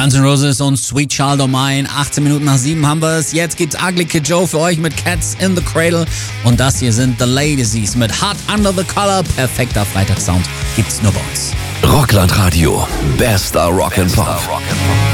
Guns N' Roses und Sweet Child O' Mine. 18 Minuten nach 7 haben wir es. Jetzt gibt's Ugly Kid Joe für euch mit Cats in the Cradle. Und das hier sind The Ladies mit Hot Under the Collar. Perfekter Freitagssound gibt's nur bei uns. Rockland Radio. Bester Rock'n'Pop.